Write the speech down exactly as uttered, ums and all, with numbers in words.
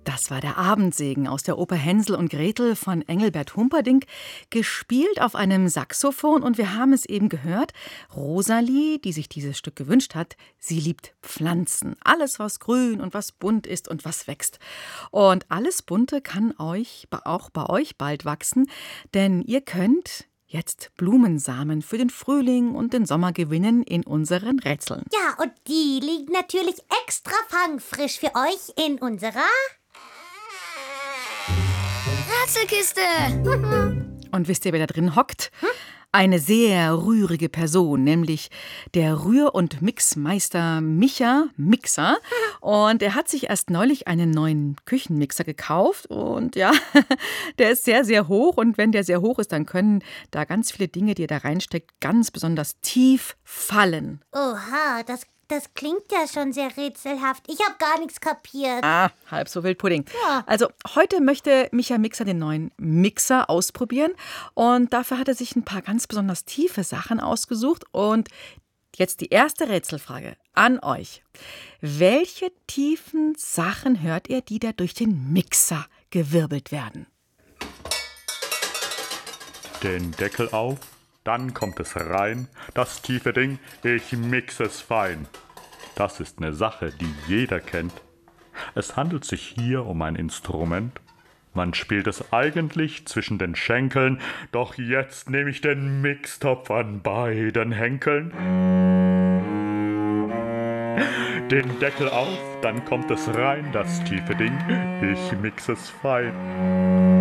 Das war der Abendsegen aus der Oper Hänsel und Gretel von Engelbert Humperdinck, gespielt auf einem Saxophon. Und wir haben es eben gehört, Rosalie, die sich dieses Stück gewünscht hat, sie liebt Pflanzen. Alles, was grün und was bunt ist und was wächst. Und alles Bunte kann euch auch bei euch bald wachsen, denn ihr könnt jetzt Blumensamen für den Frühling und den Sommer gewinnen in unseren Rätseln. Ja, und die liegen natürlich extra fangfrisch für euch in unserer Rätselkiste. Und wisst ihr, wer da drin hockt? Hm? Eine sehr rührige Person, nämlich der Rühr- und Mixmeister Micha Mixer. Und er hat sich erst neulich einen neuen Küchenmixer gekauft. Und ja, der ist sehr, sehr hoch. Und wenn der sehr hoch ist, dann können da ganz viele Dinge, die er da reinsteckt, ganz besonders tief fallen. Oha, das Das klingt ja schon sehr rätselhaft. Ich habe gar nichts kapiert. Ah, halb so wild Pudding. Ja. Also, heute möchte Micha Mixer den neuen Mixer ausprobieren. Und dafür hat er sich ein paar ganz besonders tiefe Sachen ausgesucht. Und jetzt die erste Rätselfrage an euch. Welche tiefen Sachen hört ihr, die da durch den Mixer gewirbelt werden? Den Deckel auf. Dann kommt es rein, das tiefe Ding, ich mix es fein. Das ist eine Sache, die jeder kennt. Es handelt sich hier um ein Instrument. Man spielt es eigentlich zwischen den Schenkeln, doch jetzt nehme ich den Mixtopf an beiden Henkeln. Den Deckel auf, dann kommt es rein, das tiefe Ding, ich mix es fein.